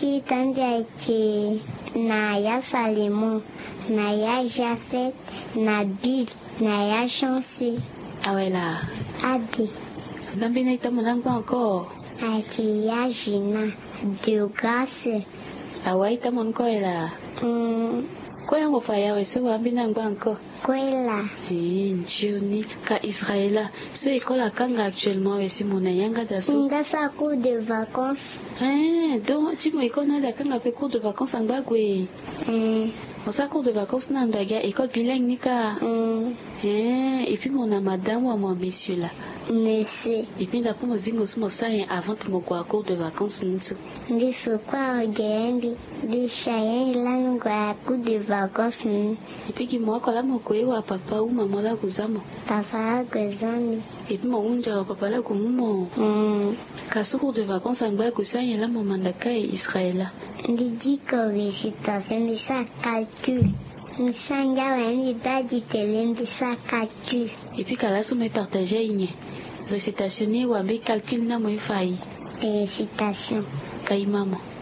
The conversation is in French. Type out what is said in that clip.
qui tandis que Naya Salomon, Naya Jafet, Nabil, Naya Chancé. Ah ouais là. Adi. Nambi na itamu nangu encore. Akia Gina, de grâce. Ah ouais itamu encore là. Quoi yango faya we se wambi nangu encore. Kwela. Njuni ka Israël. Ce école à Kanga actuellement we si mona yanga daso. Nga sa cours de vacances. Donc tu me connais da Kanga pe cours de vacances en bagwe. On sa cours de vacances na ndaga école bilingue nika. Et puis mon madame ou mon monsieur là. Monsieur. Et puis d'après mon zingo sumo ça avant que mon cours de vacances n'inso. Ndi sokwa ogendi. Ndi chayen la ngwa cours de vacances ni. Et puis qui moi quand la mon wa papa ou maman la kuzamo. Papa kuzami. Et puis mon unja wa papa la kumumo. Kaso cours de vacances en bas kusanya la mon mandaka Israël. Ndi diko récitation de ça calcul. Nsanga wani badi telembi sa calcul. Et puis kala so me partager une récitation ou un calcul na mo faille. Récitation. Kai maman.